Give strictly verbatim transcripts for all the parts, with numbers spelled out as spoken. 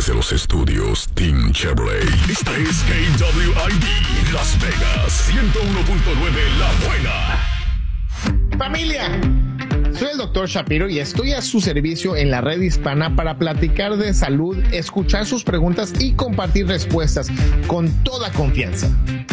Desde los estudios Team Chevrolet, esta es K W I D Las Vegas ciento uno punto nueve La Buena. Familia, soy el doctor Shapiro y estoy a su servicio en la red hispana para platicar de salud, escuchar sus preguntas y compartir respuestas con toda confianza.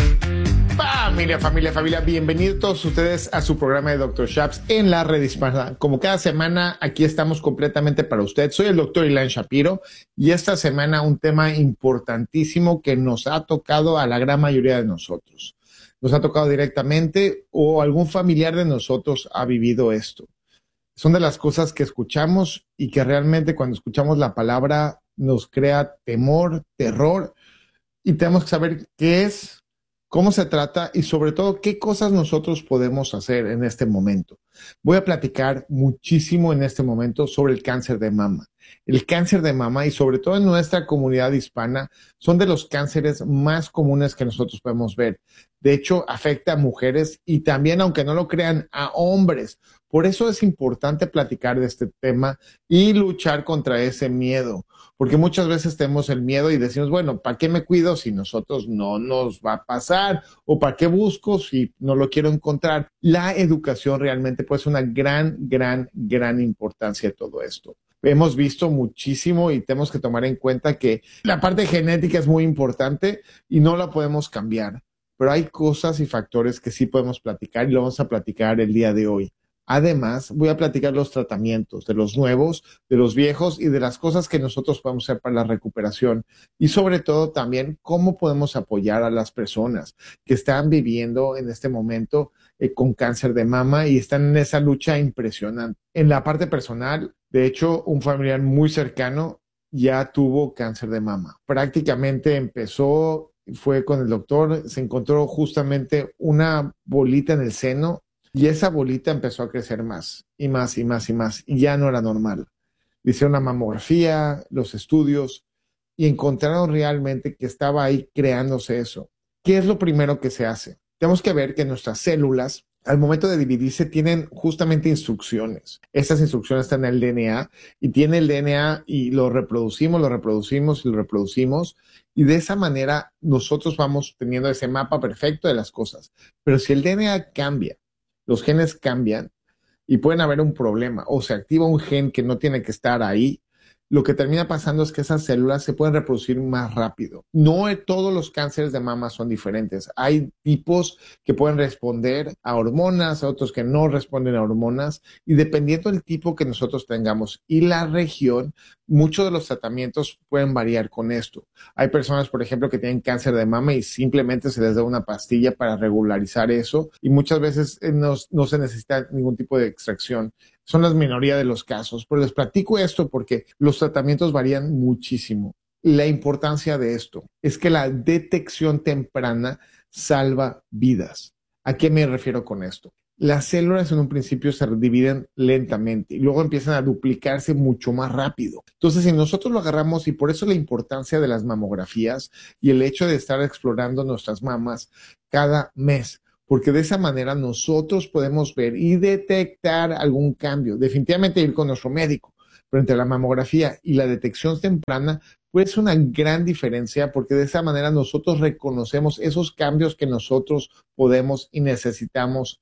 Familia, familia, familia, bienvenidos todos ustedes a su programa de doctor Shaps en la red hispana. Como cada semana, aquí estamos completamente para usted. Soy el doctor Ilan Shapiro y esta semana un tema importantísimo que nos ha tocado a la gran mayoría de nosotros. Nos ha tocado directamente o algún familiar de nosotros ha vivido esto. Son de las cosas que escuchamos y que realmente cuando escuchamos la palabra nos crea temor, terror y tenemos que saber qué es, cómo se trata y sobre todo qué cosas nosotros podemos hacer en este momento. Voy a platicar muchísimo en este momento sobre el cáncer de mama. El cáncer de mama y sobre todo en nuestra comunidad hispana son de los cánceres más comunes que nosotros podemos ver. De hecho, afecta a mujeres y también, aunque no lo crean, a hombres. Por eso es importante platicar de este tema y luchar contra ese miedo. Porque muchas veces tenemos el miedo y decimos, bueno, ¿para qué me cuido si nosotros no nos va a pasar? ¿O para qué busco si no lo quiero encontrar? La educación realmente puede ser una gran, gran, gran importancia de todo esto. Hemos visto muchísimo y tenemos que tomar en cuenta que la parte genética es muy importante y no la podemos cambiar. Pero hay cosas y factores que sí podemos platicar y lo vamos a platicar el día de hoy. Además, voy a platicar los tratamientos de los nuevos, de los viejos y de las cosas que nosotros podemos hacer para la recuperación. Y sobre todo también cómo podemos apoyar a las personas que están viviendo en este momento eh, con cáncer de mama y están en esa lucha impresionante. En la parte personal, de hecho, un familiar muy cercano ya tuvo cáncer de mama. Prácticamente empezó, fue con el doctor, se encontró justamente una bolita en el seno. Y esa bolita empezó a crecer más y más y más y más y ya no era normal. Le hicieron la mamografía, los estudios y encontraron realmente que estaba ahí creándose eso. ¿Qué es lo primero que se hace? Tenemos que ver que nuestras células al momento de dividirse tienen justamente instrucciones. Esas instrucciones están en el D N A y tiene el D N A y lo reproducimos, lo reproducimos y lo reproducimos. Y de esa manera nosotros vamos teniendo ese mapa perfecto de las cosas. Pero si el D N A cambia, los genes cambian y pueden haber un problema o se activa un gen que no tiene que estar ahí, lo que termina pasando es que esas células se pueden reproducir más rápido. No todos los cánceres de mama son diferentes. Hay tipos que pueden responder a hormonas, otros que no responden a hormonas y dependiendo del tipo que nosotros tengamos y la región, muchos de los tratamientos pueden variar con esto. Hay personas, por ejemplo, que tienen cáncer de mama y simplemente se les da una pastilla para regularizar eso y muchas veces no, no se necesita ningún tipo de extracción. Son la minoría de los casos, pero les platico esto porque los tratamientos varían muchísimo. La importancia de esto es que la detección temprana salva vidas. ¿A qué me refiero con esto? Las células en un principio se dividen lentamente y luego empiezan a duplicarse mucho más rápido. Entonces, si nosotros lo agarramos, y por eso la importancia de las mamografías y el hecho de estar explorando nuestras mamas cada mes, porque de esa manera nosotros podemos ver y detectar algún cambio. Definitivamente ir con nuestro médico, pero entre la mamografía y la detección temprana puede ser una gran diferencia porque de esa manera nosotros reconocemos esos cambios que nosotros podemos y necesitamos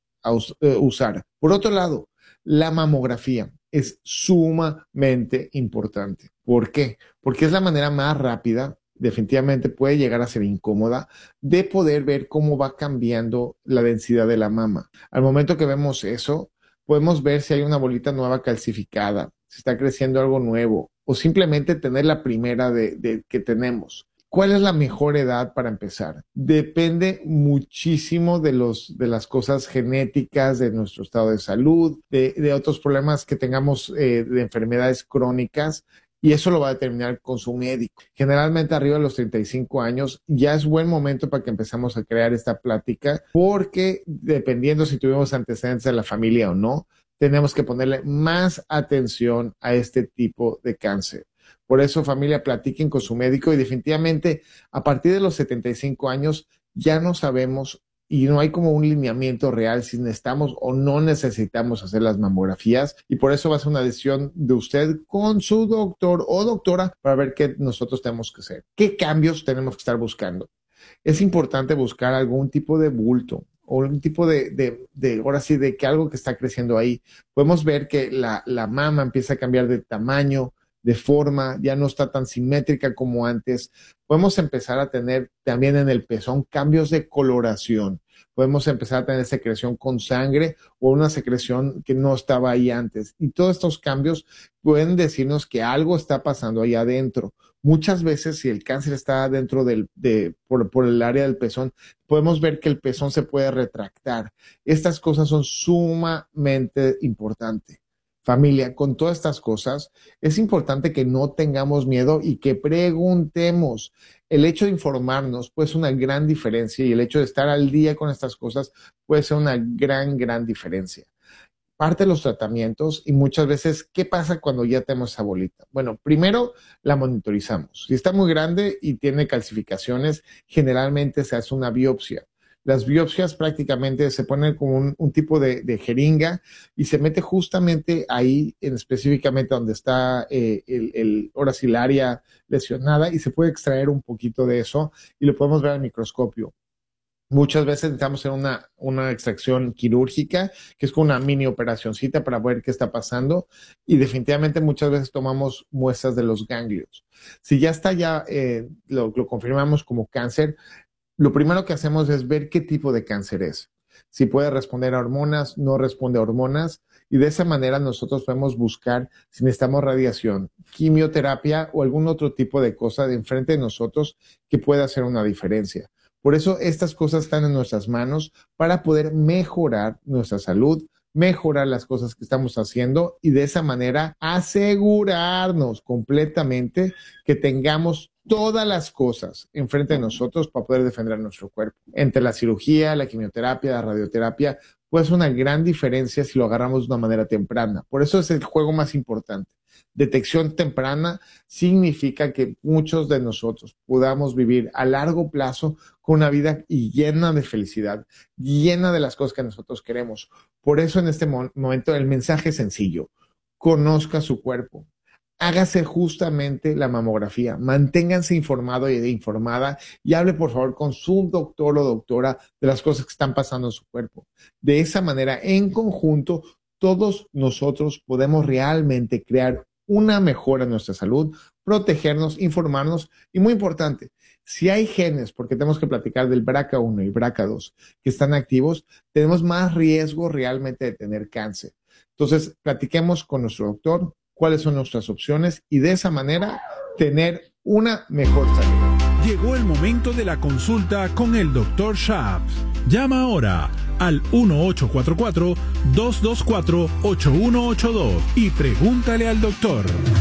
usar. Por otro lado, la mamografía es sumamente importante. ¿Por qué? Porque es la manera más rápida, definitivamente puede llegar a ser incómoda, de poder ver cómo va cambiando la densidad de la mama. Al momento que vemos eso, podemos ver si hay una bolita nueva calcificada, si está creciendo algo nuevo, o simplemente tener la primera de, de, que tenemos. ¿Cuál es la mejor edad para empezar? Depende muchísimo de, los, de las cosas genéticas, de nuestro estado de salud, de, de otros problemas que tengamos eh, de enfermedades crónicas. Y eso lo va a determinar con su médico. Generalmente arriba de los treinta y cinco años ya es buen momento para que empezamos a crear esta plática porque dependiendo si tuvimos antecedentes de la familia o no, tenemos que ponerle más atención a este tipo de cáncer. Por eso, familia, platiquen con su médico y definitivamente a partir de los setenta y cinco años ya no sabemos y no hay como un lineamiento real si necesitamos o no necesitamos hacer las mamografías, y por eso va a ser una decisión de usted con su doctor o doctora para ver qué nosotros tenemos que hacer, qué cambios tenemos que estar buscando. Es importante buscar algún tipo de bulto o un tipo de, de, de, ahora sí, de que algo que está creciendo ahí. Podemos ver que la, la mama empieza a cambiar de tamaño, de forma, ya no está tan simétrica como antes. Podemos empezar a tener también en el pezón cambios de coloración. Podemos empezar a tener secreción con sangre o una secreción que no estaba ahí antes. Y todos estos cambios pueden decirnos que algo está pasando ahí adentro. Muchas veces, si el cáncer está dentro del, de, por, por el área del pezón, podemos ver que el pezón se puede retractar. Estas cosas son sumamente importantes. Familia, con todas estas cosas, es importante que no tengamos miedo y que preguntemos. El hecho de informarnos puede ser una gran diferencia y el hecho de estar al día con estas cosas puede ser una gran, gran diferencia. Parte de los tratamientos y muchas veces, ¿qué pasa cuando ya tenemos esa bolita? Bueno, primero la monitorizamos. Si está muy grande y tiene calcificaciones, generalmente se hace una biopsia. Las biopsias prácticamente se ponen como un, un tipo de, de jeringa y se mete justamente ahí, en específicamente donde está eh, el, el, ahora sí, el área lesionada, y se puede extraer un poquito de eso y lo podemos ver al microscopio. Muchas veces necesitamos hacer una, una extracción quirúrgica, que es como una mini operacioncita para ver qué está pasando, y definitivamente muchas veces tomamos muestras de los ganglios. Si ya está, ya eh, lo, lo confirmamos como cáncer, lo primero que hacemos es ver qué tipo de cáncer es. Si puede responder a hormonas, no responde a hormonas, y de esa manera nosotros podemos buscar si necesitamos radiación, quimioterapia o algún otro tipo de cosa de enfrente de nosotros que pueda hacer una diferencia. Por eso estas cosas están en nuestras manos para poder mejorar nuestra salud, mejorar las cosas que estamos haciendo y de esa manera asegurarnos completamente que tengamos todas las cosas enfrente de nosotros para poder defender nuestro cuerpo. Entre la cirugía, la quimioterapia, la radioterapia, pues una gran diferencia si lo agarramos de una manera temprana. Por eso es el juego más importante. Detección temprana significa que muchos de nosotros podamos vivir a largo plazo con una vida llena de felicidad, llena de las cosas que nosotros queremos. Por eso en este mo- momento el mensaje es sencillo. Conozca su cuerpo. Hágase justamente la mamografía, manténganse informado y informada y hable por favor con su doctor o doctora de las cosas que están pasando en su cuerpo. De esa manera, en conjunto, todos nosotros podemos realmente crear una mejora en nuestra salud, protegernos, informarnos y muy importante, si hay genes, porque tenemos que platicar del B R C A uno y B R C A dos que están activos, tenemos más riesgo realmente de tener cáncer. Entonces, platiquemos con nuestro doctor cuáles son nuestras opciones y de esa manera tener una mejor salud. Llegó el momento de la consulta con el doctor Shaps. Llama ahora al uno ocho cuatro cuatro, dos dos cuatro, ocho uno ocho dos y pregúntale al doctor.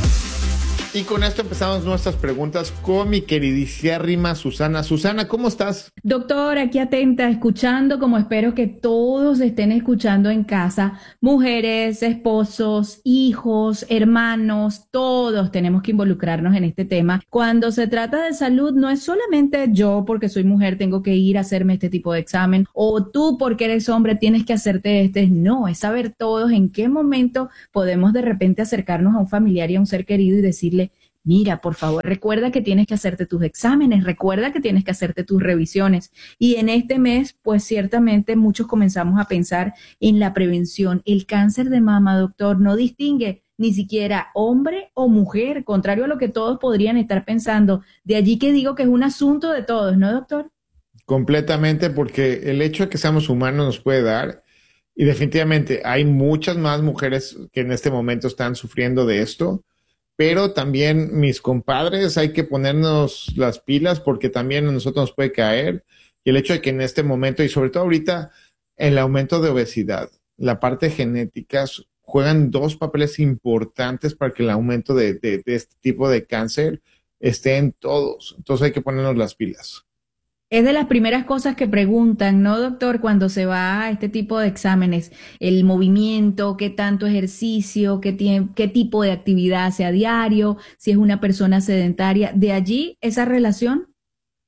Y con esto empezamos nuestras preguntas con mi queridísima Susana. Susana, ¿cómo estás? Doctor, aquí atenta, escuchando, como espero que todos estén escuchando en casa, mujeres, esposos, hijos, hermanos, todos tenemos que involucrarnos en este tema. Cuando se trata de salud, no es solamente yo, porque soy mujer, tengo que ir a hacerme este tipo de examen, o tú, porque eres hombre, tienes que hacerte este. No, es saber todos en qué momento podemos de repente acercarnos a un familiar y a un ser querido y decirle: mira, por favor, recuerda que tienes que hacerte tus exámenes, recuerda que tienes que hacerte tus revisiones. Y en este mes, pues ciertamente muchos comenzamos a pensar en la prevención. El cáncer de mama, doctor, no distingue ni siquiera hombre o mujer, contrario a lo que todos podrían estar pensando. De allí que digo que es un asunto de todos, ¿no, doctor? Completamente, porque el hecho de que seamos humanos nos puede dar, y definitivamente hay muchas más mujeres que en este momento están sufriendo de esto. Pero también, mis compadres, hay que ponernos las pilas porque también a nosotros nos puede caer. Y el hecho de que en este momento, y sobre todo ahorita, el aumento de obesidad, la parte genética, juegan dos papeles importantes para que el aumento de, de, de este tipo de cáncer esté en todos. Entonces hay que ponernos las pilas. Es de las primeras cosas que preguntan, ¿no, doctor? Cuando se va a este tipo de exámenes, el movimiento, qué tanto ejercicio, qué, tie- qué tipo de actividad hace a diario, si es una persona sedentaria. ¿De allí esa relación?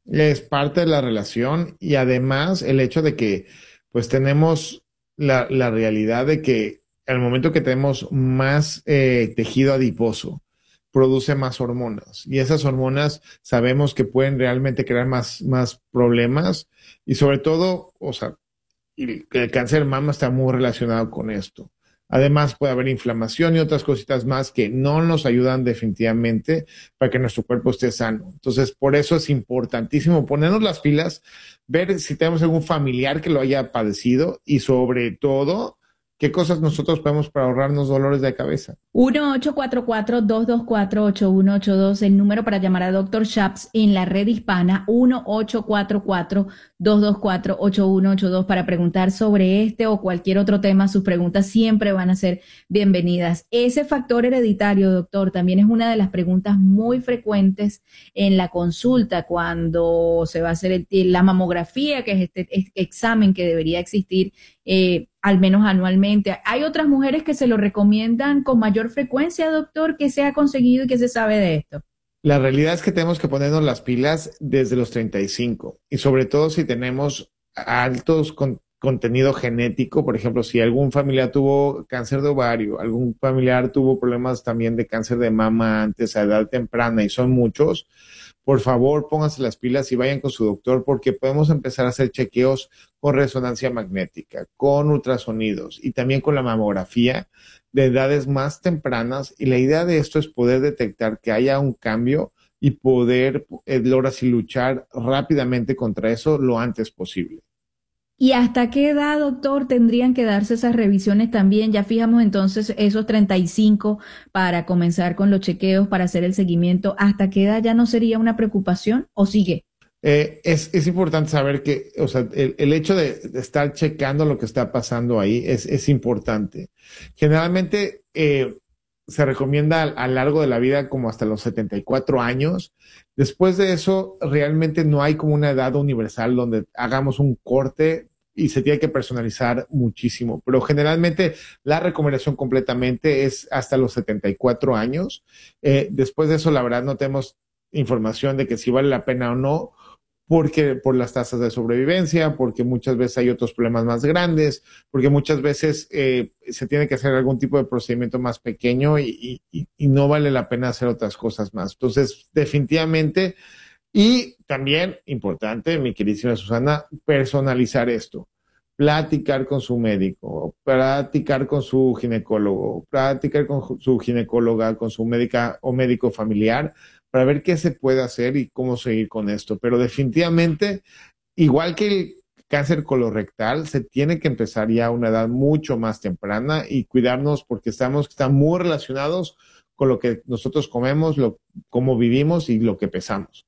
Es parte de la relación y además el hecho de que pues tenemos la, la realidad de que al momento que tenemos más eh, tejido adiposo, produce más hormonas y esas hormonas sabemos que pueden realmente crear más, más problemas y sobre todo, o sea, el, el cáncer de mama está muy relacionado con esto. Además puede haber inflamación y otras cositas más que no nos ayudan definitivamente para que nuestro cuerpo esté sano. Entonces, por eso es importantísimo ponernos las pilas, ver si tenemos algún familiar que lo haya padecido y sobre todo, qué cosas nosotros podemos para ahorrarnos dolores de cabeza. uno ocho cuatro cuatro, dos dos cuatro, ocho uno ocho dos, el número para llamar a doctor Shaps en la red hispana, uno ocho cuatro cuatro, dos dos cuatro, ocho uno ocho dos para preguntar sobre este o cualquier otro tema. Sus preguntas siempre van a ser bienvenidas. Ese factor hereditario, doctor, también es una de las preguntas muy frecuentes en la consulta cuando se va a hacer el, la mamografía, que es este, este examen que debería existir eh, al menos anualmente. Hay otras mujeres que se lo recomiendan con mayor frecuencia, doctor, que se ha conseguido y que se sabe de esto. La realidad es que tenemos que ponernos las pilas desde los treinta y cinco y sobre todo si tenemos altos con, contenido genético, por ejemplo, si algún familiar tuvo cáncer de ovario, algún familiar tuvo problemas también de cáncer de mama antes a edad temprana y son muchos, por favor pónganse las pilas y vayan con su doctor porque podemos empezar a hacer chequeos con resonancia magnética, con ultrasonidos y también con la mamografía de edades más tempranas y la idea de esto es poder detectar que haya un cambio y poder eh, lograr así luchar rápidamente contra eso lo antes posible. ¿Y hasta qué edad, doctor, tendrían que darse esas revisiones también? Ya fijamos entonces esos treinta y cinco para comenzar con los chequeos, para hacer el seguimiento. ¿Hasta qué edad ya no sería una preocupación o sigue? Eh, es, es importante saber que, o sea, el, el hecho de, de estar checando lo que está pasando ahí es, es importante. Generalmente eh, se recomienda a, a lo largo de la vida como hasta los setenta y cuatro años. Después de eso, realmente no hay como una edad universal donde hagamos un corte y se tiene que personalizar muchísimo. Pero generalmente la recomendación completamente es hasta los setenta y cuatro años. Eh, después de eso, la verdad, no tenemos información de que si vale la pena o no, porque por las tasas de sobrevivencia, porque muchas veces hay otros problemas más grandes, porque muchas veces eh, se tiene que hacer algún tipo de procedimiento más pequeño y, y, y no vale la pena hacer otras cosas más. Entonces, definitivamente, y también importante, mi queridísima Susana, personalizar esto. Platicar con su médico, platicar con su ginecólogo, platicar con su ginecóloga, con su médica o médico familiar, para ver qué se puede hacer y cómo seguir con esto. Pero definitivamente, igual que el cáncer colorectal, se tiene que empezar ya a una edad mucho más temprana y cuidarnos porque estamos, están muy relacionados con lo que nosotros comemos, lo, cómo vivimos y lo que pesamos.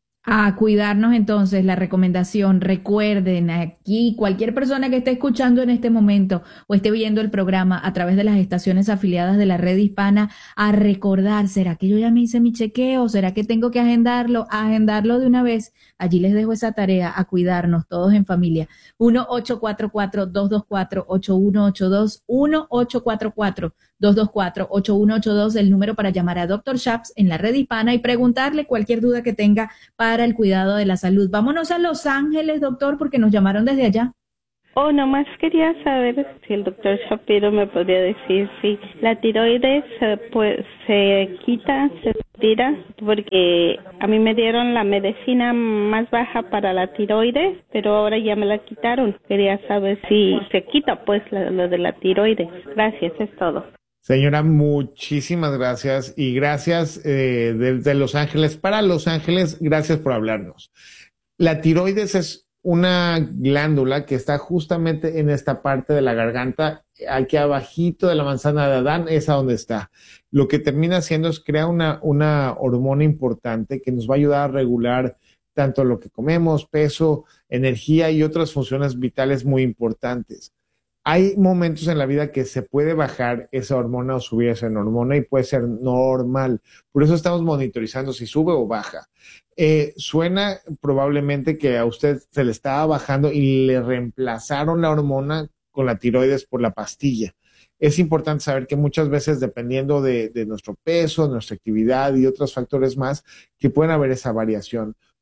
A cuidarnos entonces, la recomendación, recuerden aquí, cualquier persona que esté escuchando en este momento o esté viendo el programa a través de las estaciones afiliadas de la red hispana, a recordar, ¿será que yo ya me hice mi chequeo? ¿Será que tengo que agendarlo? A agendarlo de una vez. Allí les dejo esa tarea, a cuidarnos todos en familia. uno ocho cuatro cuatro, dos dos cuatro, ocho uno ocho dos, uno ocho cuatro cuatro, dos dos cuatro, ocho uno ocho dos, el número para llamar a doctor Shaps en la red hispana y preguntarle cualquier duda que tenga para el cuidado de la salud. Vámonos a Los Ángeles, doctor, porque nos llamaron desde allá. Oh, nomás quería saber si el doctor Shapiro me podría decir si la tiroides se, pues, se quita, se tira, porque a mí me dieron la medicina más baja para la tiroides, pero ahora ya me la quitaron. Quería saber si se quita, pues, lo, lo de la tiroides. Gracias, es todo. Señora, muchísimas gracias y gracias eh, desde Los Ángeles para Los Ángeles, gracias por hablarnos. La tiroides es una glándula que está justamente en esta parte de la garganta, aquí abajito de la manzana de Adán, es a donde está. Lo que termina haciendo es crear una, una hormona importante que nos va a ayudar a regular tanto lo que comemos, peso, energía y otras funciones vitales muy importantes. Hay momentos en la vida que se puede bajar esa hormona o subir esa hormona y puede ser normal. Por eso estamos monitorizando si sube o baja. Eh, suena probablemente que a usted se le estaba bajando y le reemplazaron la hormona con la tiroides por la pastilla. Es importante saber que muchas veces, dependiendo de, de nuestro peso, nuestra actividad y otros factores más, que pueden haber esa variación.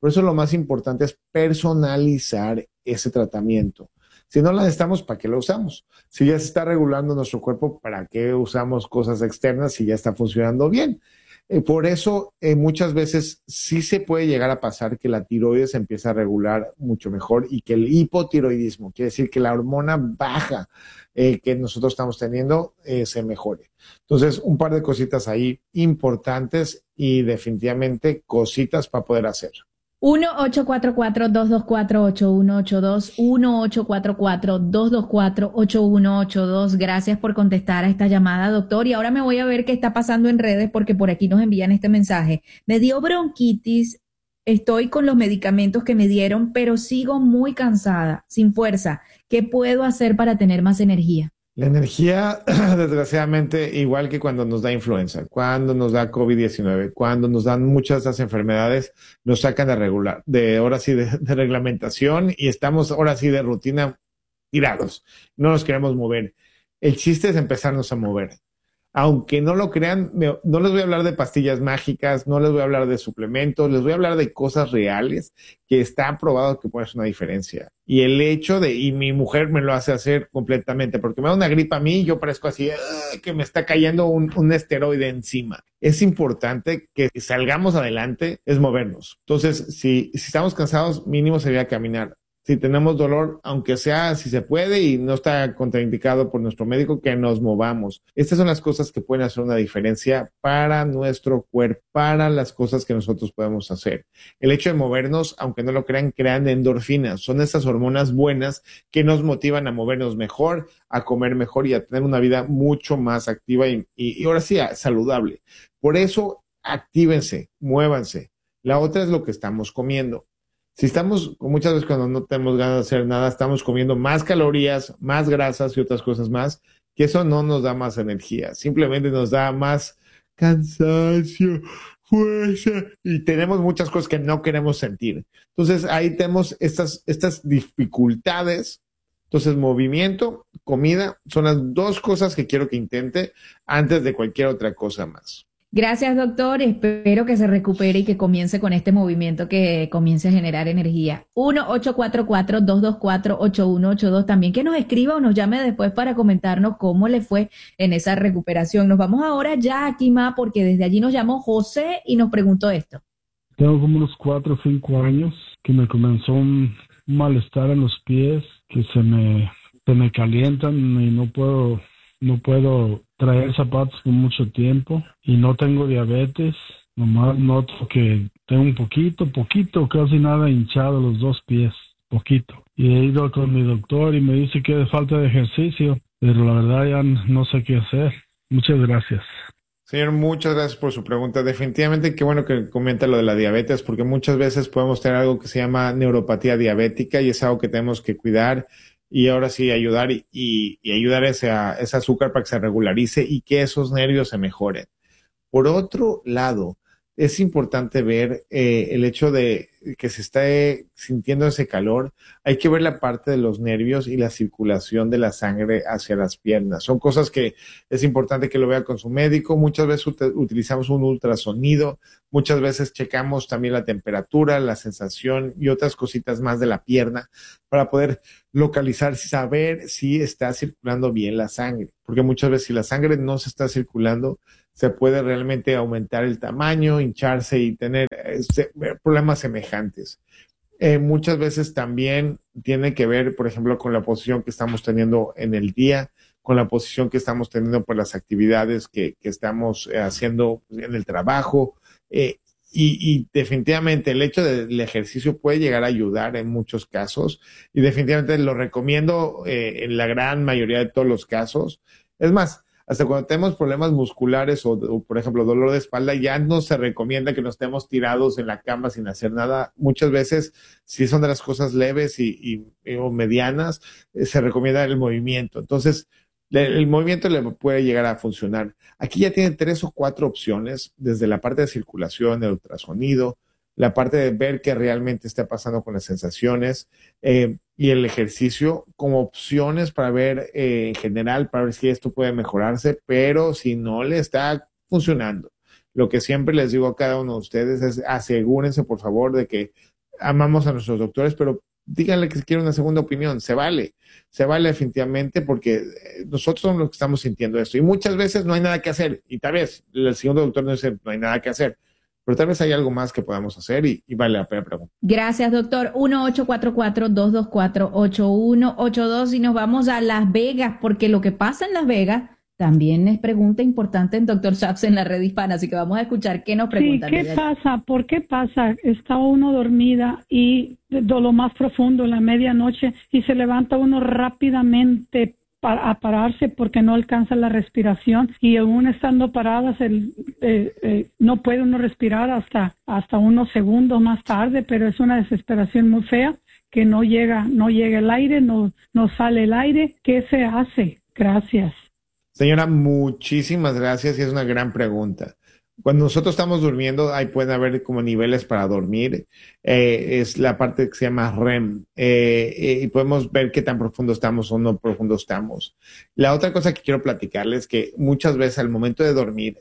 Por eso lo más importante es personalizar ese tratamiento. Si no la necesitamos, ¿para qué la usamos? Si ya se está regulando nuestro cuerpo, ¿para qué usamos cosas externas si ya está funcionando bien? Eh, por eso, eh, muchas veces sí se puede llegar a pasar que la tiroides empieza a regular mucho mejor y que el hipotiroidismo, quiere decir que la hormona baja eh, que nosotros estamos teniendo, eh, se mejore. Entonces, un par de cositas ahí importantes y definitivamente cositas para poder hacer. uno ocho cuatro cuatro, dos dos cuatro, ocho uno ocho dos, uno ocho cuatro cuatro, dos dos cuatro, ocho uno ocho dos. Gracias por contestar a esta llamada, doctor. Y ahora me voy a ver qué está pasando en redes porque por aquí nos envían este mensaje. Me dio bronquitis, estoy con los medicamentos que me dieron, pero sigo muy cansada, sin fuerza. ¿Qué puedo hacer para tener más energía? La energía, desgraciadamente, igual que cuando nos da influenza, cuando nos da COVID diecinueve, cuando nos dan muchas de estas enfermedades, nos sacan de regular, de ahora sí de, de reglamentación y estamos ahora sí de rutina tirados. No nos queremos mover. El chiste es empezarnos a mover. Aunque no lo crean, me, no les voy a hablar de pastillas mágicas, no les voy a hablar de suplementos, les voy a hablar de cosas reales que está probado que puede hacer una diferencia. Y el hecho de, y mi mujer me lo hace hacer completamente, porque me da una gripa a mí y yo parezco así, uh, que me está cayendo un, un esteroide encima. Es importante que salgamos adelante, es movernos. Entonces, si, si estamos cansados, mínimo sería caminar. Si tenemos dolor, aunque sea, si se puede y no está contraindicado por nuestro médico, que nos movamos. Estas son las cosas que pueden hacer una diferencia para nuestro cuerpo, para las cosas que nosotros podemos hacer. El hecho de movernos, aunque no lo crean, crean endorfinas. Son esas hormonas buenas que nos motivan a movernos mejor, a comer mejor y a tener una vida mucho más activa y, y, y ahora sí, saludable. Por eso, actívense, muévanse. La otra es lo que estamos comiendo. Si estamos, muchas veces cuando no tenemos ganas de hacer nada, estamos comiendo más calorías, más grasas y otras cosas más, que eso no nos da más energía, simplemente nos da más cansancio, fuerza, y tenemos muchas cosas que no queremos sentir. Entonces ahí tenemos estas, estas dificultades. Entonces movimiento, comida, son las dos cosas que quiero que intente antes de cualquier otra cosa más. Gracias, doctor. Espero que se recupere y que comience con este movimiento que comience a generar energía. uno ocho cuatro cuatro, dos dos cuatro, ocho uno ocho dos. También que nos escriba o nos llame después para comentarnos cómo le fue en esa recuperación. Nos vamos ahora ya a Quimá porque desde allí nos llamó José y nos preguntó esto. Tengo como unos cuatro o cinco años que me comenzó un malestar en los pies, que se me, se me calientan y no puedo... No puedo traer zapatos por mucho tiempo y no tengo diabetes. Nomás noto que tengo un poquito, poquito, casi nada hinchado los dos pies, poquito. Y he ido con mi doctor y me dice que es falta de ejercicio, pero la verdad ya no sé qué hacer. Muchas gracias. Señor, muchas gracias por su pregunta. Definitivamente qué bueno que comenta lo de la diabetes, porque muchas veces podemos tener algo que se llama neuropatía diabética y es algo que tenemos que cuidar. Y ahora sí, ayudar y, y, y ayudar ese, a, ese azúcar para que se regularice y que esos nervios se mejoren. Por otro lado, es importante ver eh, el hecho de que se esté sintiendo ese calor. Hay que ver la parte de los nervios y la circulación de la sangre hacia las piernas. Son cosas que es importante que lo vea con su médico. Muchas veces ut- utilizamos un ultrasonido. Muchas veces checamos también la temperatura, la sensación y otras cositas más de la pierna para poder localizar, saber si está circulando bien la sangre. Porque muchas veces si la sangre no se está circulando, se puede realmente aumentar el tamaño, hincharse y tener eh, problemas semejantes. Eh, muchas veces también tiene que ver, por ejemplo, con la posición que estamos teniendo en el día, con la posición que estamos teniendo por las actividades que, que estamos eh, haciendo en el trabajo. Eh, y, y definitivamente el hecho del ejercicio puede llegar a ayudar en muchos casos y definitivamente lo recomiendo eh, en la gran mayoría de todos los casos. Es más, hasta cuando tenemos problemas musculares o, o, por ejemplo, dolor de espalda, ya no se recomienda que nos estemos tirados en la cama sin hacer nada. Muchas veces, si son de las cosas leves y, y, o medianas, eh, se recomienda el movimiento. Entonces, le, el movimiento le puede llegar a funcionar. Aquí ya tienen tres o cuatro opciones, desde la parte de circulación, el ultrasonido, la parte de ver qué realmente está pasando con las sensaciones eh, y el ejercicio como opciones para ver eh, en general, para ver si esto puede mejorarse, pero si no le está funcionando. Lo que siempre les digo a cada uno de ustedes es asegúrense, por favor, de que amamos a nuestros doctores, pero díganle que quieren una segunda opinión, se vale, se vale definitivamente porque nosotros somos los que estamos sintiendo esto y muchas veces no hay nada que hacer y tal vez el segundo doctor no dice no hay nada que hacer, pero tal vez hay algo más que podamos hacer y, y vale la pena preguntar. Gracias, doctor. uno ocho cuatro cuatro, dos dos cuatro, ocho uno ocho dos y nos vamos a Las Vegas porque lo que pasa en Las Vegas también es pregunta importante en doctor Shaps en la red hispana, así que vamos a escuchar qué nos preguntan. Sí, ¿qué pasa? ¿Por qué pasa? Está uno dormida y de lo más profundo en la medianoche y se levanta uno rápidamente para, a pararse porque no alcanza la respiración y aún estando paradas el, eh, eh, no puede uno respirar hasta, hasta unos segundos más tarde, pero es una desesperación muy fea que no llega, no llega el aire, no, no sale el aire. ¿Qué se hace? Gracias. Señora, muchísimas gracias y es una gran pregunta. Cuando nosotros estamos durmiendo, ahí pueden haber como niveles para dormir. Eh, es la parte que se llama R E M eh, eh, y podemos ver qué tan profundo estamos o no profundo estamos. La otra cosa que quiero platicarles es que muchas veces al momento de dormir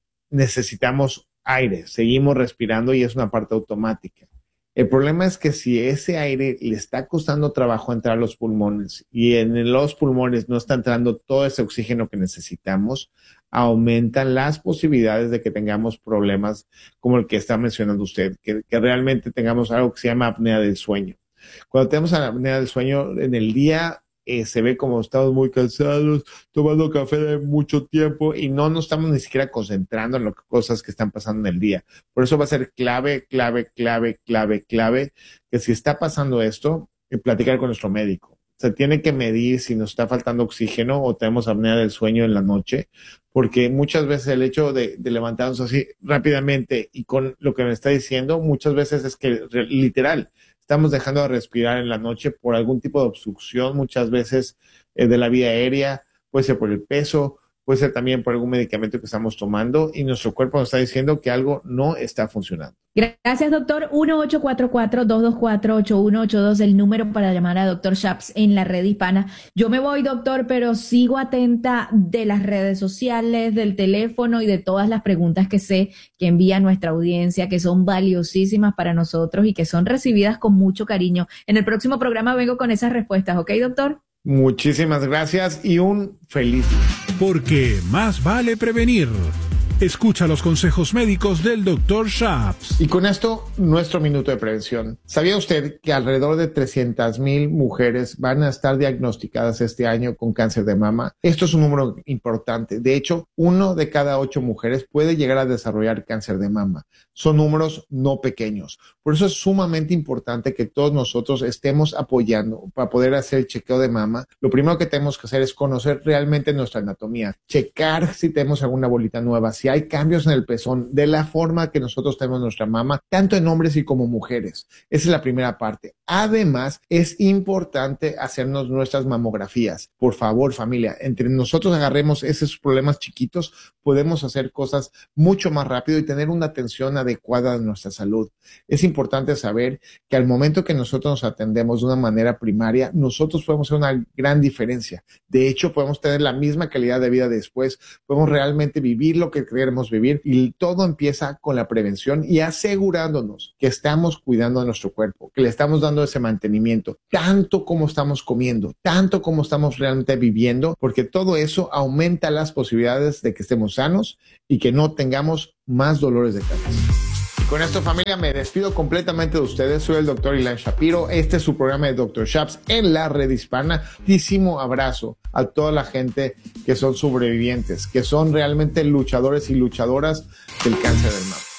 necesitamos aire, seguimos respirando y es una parte automática. El problema es que si ese aire le está costando trabajo entrar a los pulmones y en los pulmones no está entrando todo ese oxígeno que necesitamos, aumentan las posibilidades de que tengamos problemas como el que está mencionando usted, que, que realmente tengamos algo que se llama apnea del sueño. Cuando tenemos apnea del sueño en el día, Eh, se ve como estamos muy cansados, tomando café de mucho tiempo y no nos estamos ni siquiera concentrando en las cosas que están pasando en el día. Por eso va a ser clave, clave, clave, clave, clave, que si está pasando esto, eh, platicar con nuestro médico. Se tiene que medir si nos está faltando oxígeno o tenemos apnea del sueño en la noche, porque muchas veces el hecho de, de levantarnos así rápidamente y con lo que me está diciendo, muchas veces es que literal, estamos dejando de respirar en la noche por algún tipo de obstrucción, muchas veces eh, de la vía aérea, puede ser por el peso, puede ser también por algún medicamento que estamos tomando y nuestro cuerpo nos está diciendo que algo no está funcionando. Gracias, doctor. uno ocho cuatro cuatro, dos dos cuatro, ocho uno ocho dos, el número para llamar a doctor Shaps en la red hispana. Yo me voy, doctor, pero sigo atenta de las redes sociales, del teléfono y de todas las preguntas que sé que envía nuestra audiencia, que son valiosísimas para nosotros y que son recibidas con mucho cariño. En el próximo programa vengo con esas respuestas, ¿ok, doctor? Muchísimas gracias y un feliz día. Porque más vale prevenir. Escucha los consejos médicos del doctor Shaps. Y con esto, nuestro minuto de prevención. ¿Sabía usted que alrededor de trescientas mil mujeres van a estar diagnosticadas este año con cáncer de mama? Esto es un número importante. De hecho, uno de cada ocho mujeres puede llegar a desarrollar cáncer de mama. Son números no pequeños. Por eso es sumamente importante que todos nosotros estemos apoyando para poder hacer el chequeo de mama. Lo primero que tenemos que hacer es conocer realmente nuestra anatomía, checar si tenemos alguna bolita nueva, si hay cambios en el pezón, de la forma que nosotros tenemos nuestra mama, tanto en hombres y como mujeres. Esa es la primera parte. Además, es importante hacernos nuestras mamografías. Por favor, familia, entre nosotros agarremos esos problemas chiquitos, podemos hacer cosas mucho más rápido y tener una atención adecuada de nuestra salud. Es importante saber que al momento que nosotros nos atendemos de una manera primaria, nosotros podemos hacer una gran diferencia. De hecho, podemos tener la misma calidad de vida después, podemos realmente vivir lo que queremos vivir y todo empieza con la prevención y asegurándonos que estamos cuidando de nuestro cuerpo, que le estamos dando ese mantenimiento, tanto como estamos comiendo, tanto como estamos realmente viviendo, porque todo eso aumenta las posibilidades de que estemos sanos y que no tengamos más dolores de cabeza. Con esto, familia, me despido completamente de ustedes. Soy el doctor Ilan Shapiro. Este es su programa de doctor Shaps en la red hispana. Muchísimo abrazo a toda la gente que son sobrevivientes, que son realmente luchadores y luchadoras del cáncer del mama.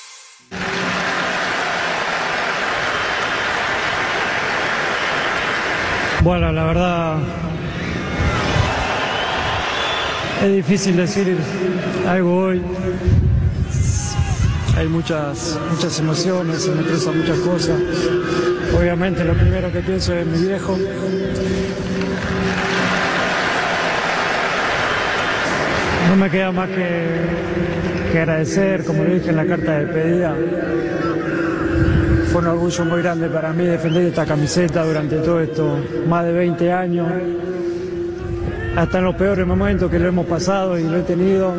Bueno, la verdad es difícil decir algo hoy. Hay muchas, muchas emociones, se me cruzan muchas cosas. Obviamente lo primero que pienso es mi viejo. No me queda más que, que agradecer, como lo dije en la carta de despedida. Fue un orgullo muy grande para mí defender esta camiseta durante todo esto, más de veinte años. Hasta en los peores momentos que lo hemos pasado y lo he tenido,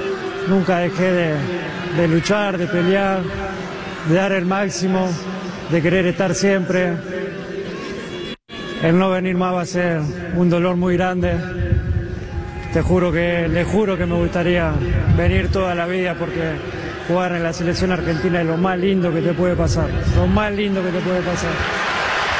nunca dejé de... de luchar, de pelear, de dar el máximo, de querer estar siempre. El no venir más va a ser un dolor muy grande. Te juro que, le juro que me gustaría venir toda la vida porque jugar en la selección argentina es lo más lindo que te puede pasar, lo más lindo que te puede pasar.